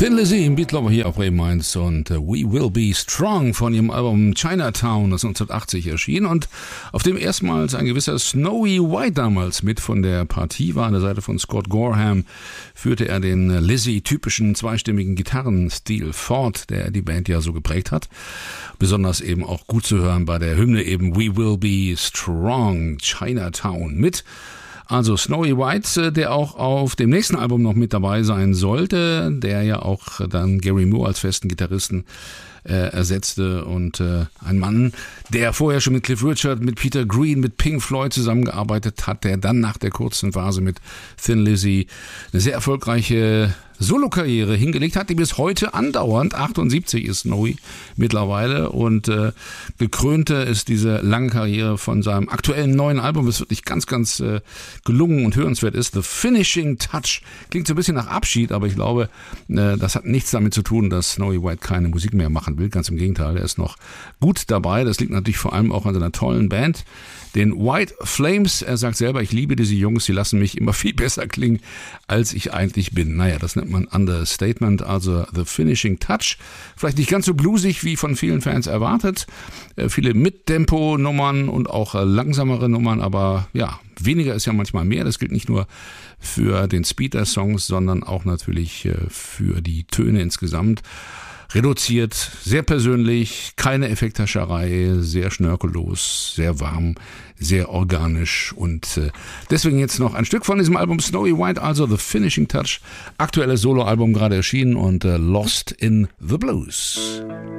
Thin Lizzy im Beatlover hier auf Bremen 1 und We Will Be Strong von ihrem Album Chinatown, das 1980 erschien und auf dem erstmals ein gewisser Snowy White damals mit von der Partie war. An der Seite von Scott Gorham führte er den Lizzy-typischen zweistimmigen Gitarrenstil fort, der die Band ja so geprägt hat. Besonders eben auch gut zu hören bei der Hymne eben We Will Be Strong, Chinatown mit. Also Snowy White, der auch auf dem nächsten Album noch mit dabei sein sollte, der ja auch dann Gary Moore als festen Gitarristen ersetzte und ein Mann, der vorher schon mit Cliff Richard, mit Peter Green, mit Pink Floyd zusammengearbeitet hat, der dann nach der kurzen Phase mit Thin Lizzy eine sehr erfolgreiche Solokarriere hingelegt hat, die bis heute andauernd, 78 ist Snowy mittlerweile und gekrönte ist diese lange Karriere von seinem aktuellen neuen Album, das wirklich ganz, ganz gelungen und hörenswert ist. The Finishing Touch klingt so ein bisschen nach Abschied, aber ich glaube, das hat nichts damit zu tun, dass Snowy White keine Musik mehr machen will. Ganz im Gegenteil, er ist noch gut dabei. Das liegt natürlich vor allem auch an seiner tollen Band, den White Flames. Er sagt selber, ich liebe diese Jungs, die lassen mich immer viel besser klingen, als ich eigentlich bin. Naja, das nennt man Understatement, also The Finishing Touch. Vielleicht nicht ganz so bluesig, wie von vielen Fans erwartet. Viele Mittempo-Nummern und auch langsamere Nummern, aber ja, weniger ist ja manchmal mehr. Das gilt nicht nur für den Speed der Songs, sondern auch natürlich für die Töne insgesamt. Reduziert, sehr persönlich, keine Effekthascherei, sehr schnörkellos, sehr warm, sehr organisch und deswegen jetzt noch ein Stück von diesem Album Snowy White, also The Finishing Touch, aktuelles Soloalbum gerade erschienen und Lost in the Blues.